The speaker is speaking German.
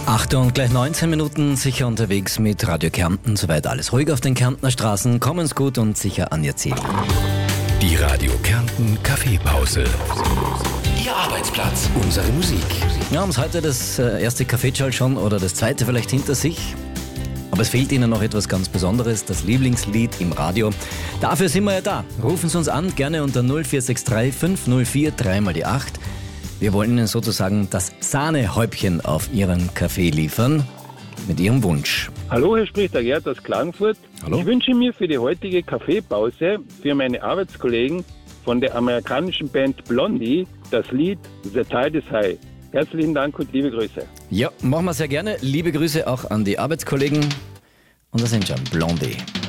8 und gleich 19 Minuten sicher unterwegs mit Radio Kärnten. Soweit alles ruhig auf den Kärntner Straßen. Kommen's gut und sicher an Ihr Ziel. Die Radio Kärnten Kaffeepause. Ihr Arbeitsplatz, unsere Musik. Ja, haben Sie heute das erste Kaffeeschall schon oder das zweite vielleicht hinter sich? Aber es fehlt Ihnen noch etwas ganz Besonderes, das Lieblingslied im Radio. Dafür sind wir ja da. Rufen Sie uns an, gerne unter 0463 504 3 die 8. Wir wollen Ihnen sozusagen das Sahnehäubchen auf Ihren Kaffee liefern, mit Ihrem Wunsch. Hallo, hier spricht der Gerd aus Klagenfurt. Hallo. Ich wünsche mir für die heutige Kaffeepause für meine Arbeitskollegen von der amerikanischen Band Blondie das Lied The Tide is High. Herzlichen Dank und liebe Grüße. Ja, machen wir sehr gerne. Liebe Grüße auch an die Arbeitskollegen. Und das sind schon Blondie.